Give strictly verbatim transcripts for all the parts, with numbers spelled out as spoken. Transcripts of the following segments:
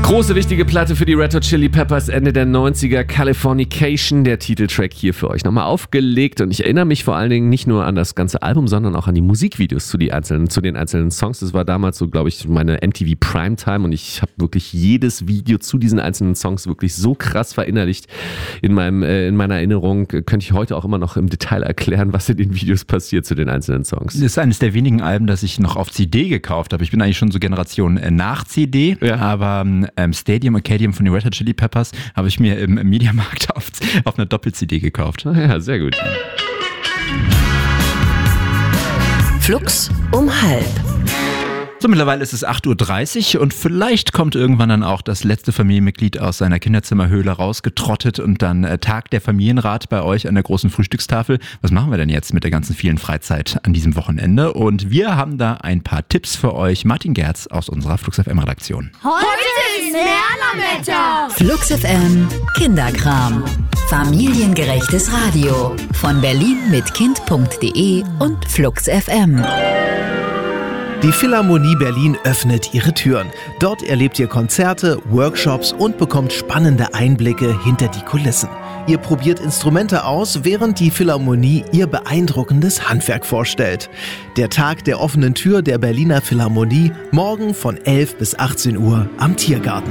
Große, wichtige Platte für die Red Hot Chili Peppers, Ende der neunziger, Californication, der Titeltrack hier für euch nochmal aufgelegt. Und ich erinnere mich vor allen Dingen nicht nur an das ganze Album, sondern auch an die Musikvideos zu, die einzelnen, zu den einzelnen Songs. Das war damals so, glaube ich, meine M T V Primetime und ich habe wirklich jedes Video zu diesen einzelnen Songs wirklich so krass verinnerlicht in, meinem, äh, in meiner Erinnerung. Könnte ich heute auch immer noch im Detail erklären, was in den Videos passiert zu den einzelnen Songs. Das ist eines der wenigen Alben, das ich noch auf C D gekauft habe. Ich bin eigentlich schon so Generation äh, nach C D, ja. aber ähm, Stadium Arcadium von den Red Hot Chili Peppers habe ich mir im, im Mediamarkt auf, auf einer Doppel-C D gekauft. Ja, sehr gut. Flux um halb. So, mittlerweile ist es acht Uhr dreißig und vielleicht kommt irgendwann dann auch das letzte Familienmitglied aus seiner Kinderzimmerhöhle rausgetrottet und dann äh, Tag der Familienrat bei euch an der großen Frühstückstafel. Was machen wir denn jetzt mit der ganzen vielen Freizeit an diesem Wochenende? Und wir haben da ein paar Tipps für euch. Martin Gerz aus unserer Flux F M-Redaktion. Heute ist Lernerwetter. Flux F M Kinderkram. Familiengerechtes Radio. Von Berlin mit Kind punkt de und Flux F M. Die Philharmonie Berlin öffnet ihre Türen. Dort erlebt ihr Konzerte, Workshops und bekommt spannende Einblicke hinter die Kulissen. Ihr probiert Instrumente aus, während die Philharmonie ihr beeindruckendes Handwerk vorstellt. Der Tag der offenen Tür der Berliner Philharmonie, morgen von elf bis achtzehn Uhr am Tiergarten.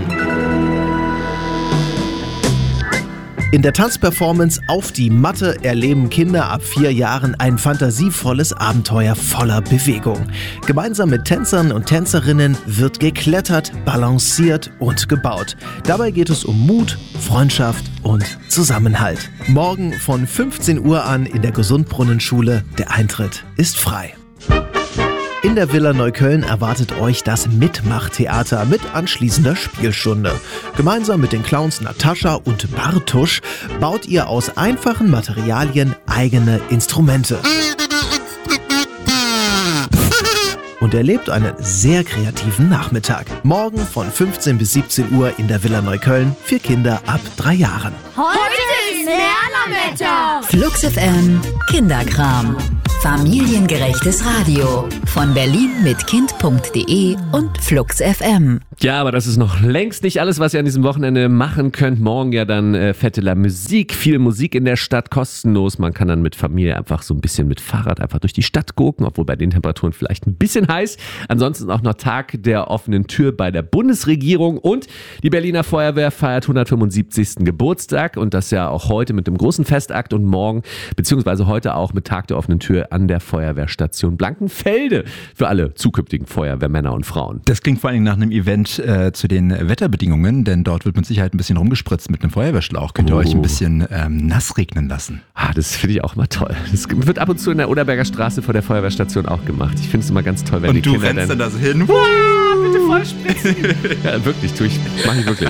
In der Tanzperformance Auf die Matte erleben Kinder ab vier Jahren ein fantasievolles Abenteuer voller Bewegung. Gemeinsam mit Tänzern und Tänzerinnen wird geklettert, balanciert und gebaut. Dabei geht es um Mut, Freundschaft und Zusammenhalt. Morgen von fünfzehn Uhr an in der Gesundbrunnenschule. Der Eintritt ist frei. In der Villa Neukölln erwartet euch das Mitmachtheater mit anschließender Spielstunde. Gemeinsam mit den Clowns Natascha und Bartusch baut ihr aus einfachen Materialien eigene Instrumente. Und erlebt einen sehr kreativen Nachmittag. Morgen von fünfzehn bis siebzehn Uhr in der Villa Neukölln für Kinder ab drei Jahren. Heute ist Lernerwetter. Flux F M Kinderkram. Familiengerechtes Radio. Von Berlin mit Kind punkt de und Flux F M. Ja, aber das ist noch längst nicht alles, was ihr an diesem Wochenende machen könnt. Morgen ja dann äh, Fête de la Musique. Viel Musik in der Stadt, kostenlos. Man kann dann mit Familie einfach so ein bisschen mit Fahrrad einfach durch die Stadt gucken, obwohl bei den Temperaturen vielleicht ein bisschen heiß. Ansonsten auch noch Tag der offenen Tür bei der Bundesregierung. Und die Berliner Feuerwehr feiert hundertfünfundsiebzigsten Geburtstag. Und das ja auch heute mit dem großen Festakt und morgen, beziehungsweise heute auch mit Tag der offenen Tür an der Feuerwehrstation Blankenfelde für alle zukünftigen Feuerwehrmänner und Frauen. Das klingt vor allem nach einem Event äh, zu den Wetterbedingungen, denn dort wird mit Sicherheit ein bisschen rumgespritzt mit einem Feuerwehrschlauch. Könnt ihr oh. euch ein bisschen ähm, nass regnen lassen. Ah, das finde ich auch mal toll. Das wird ab und zu in der Oderberger Straße vor der Feuerwehrstation auch gemacht. Ich finde es immer ganz toll, wenn und die du Kinder rennst dann... dann da so hin. Wow, bitte voll spritzen. Ja, wirklich, tue ich. Mach ich wirklich.